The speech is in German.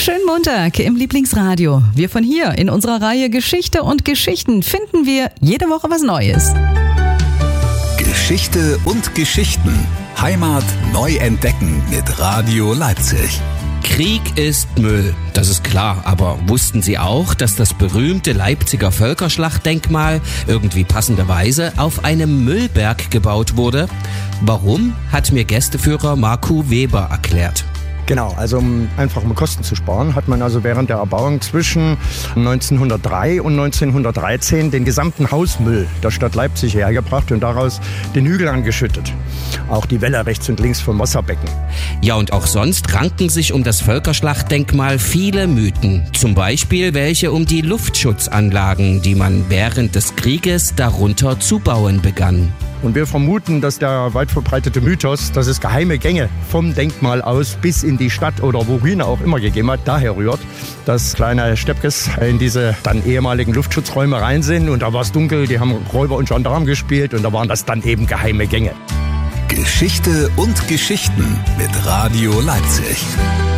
Schönen Montag im Lieblingsradio. Wir von hier in unserer Reihe Geschichte und Geschichten finden wir jede Woche was Neues. Geschichte und Geschichten. Heimat neu entdecken mit Radio Leipzig. Krieg ist Müll, das ist klar, aber wussten Sie auch, dass das berühmte Leipziger Völkerschlachtdenkmal irgendwie passenderweise auf einem Müllberg gebaut wurde? Warum, hat mir Gästeführer Marco Weber erklärt. Genau, also um Kosten zu sparen, hat man also während der Erbauung zwischen 1903 und 1913 den gesamten Hausmüll der Stadt Leipzig hergebracht und daraus den Hügel angeschüttet. Auch die Wälle rechts und links vom Wasserbecken. Ja, und auch sonst ranken sich um das Völkerschlachtdenkmal viele Mythen. Zum Beispiel welche um die Luftschutzanlagen, die man während des Krieges darunter zu bauen begann. Und wir vermuten, dass der weit verbreitete Mythos, dass es geheime Gänge vom Denkmal aus bis in die Stadt oder wohin auch immer gegeben hat, daher rührt, dass kleine Steppkes in diese dann ehemaligen Luftschutzräume rein sind und da war es dunkel, die haben Räuber und Gendarm gespielt und da waren das dann eben geheime Gänge. Geschichte und Geschichten mit Radio Leipzig.